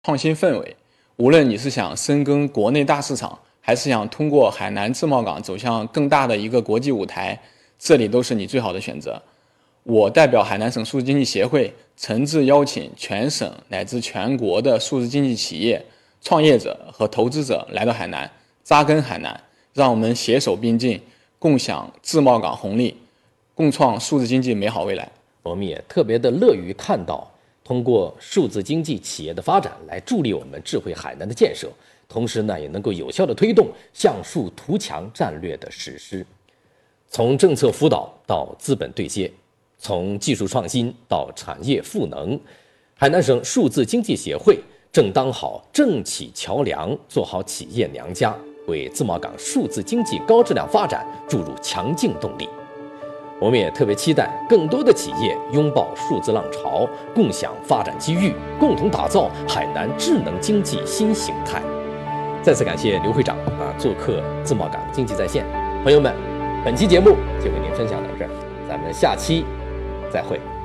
创新氛围。无论你是想深耕国内大市场，还是想通过海南自贸港走向更大的一个国际舞台，这里都是你最好的选择。我代表海南省数字经济协会，诚挚邀请全省乃至全国的数字经济企业、创业者和投资者来到海南，扎根海南，让我们携手并进，共享自贸港红利，共创数字经济美好未来。 我们也特别的乐于看到，通过数字经济企业的发展来助力我们智慧海南的建设，同时呢，也能够有效的推动橡树图强战略的实施。从政策辅导到资本对接，从技术创新到产业赋能，海南省数字经济协会正当好政企桥梁，做好企业娘家，为自贸港数字经济高质量发展注入强劲动力。我们也特别期待更多的企业拥抱数字浪潮，共享发展机遇，共同打造海南智能经济新形态。再次感谢刘会长做客自贸港经济在线。朋友们，本期节目就为您分享到这儿，咱们下期再会。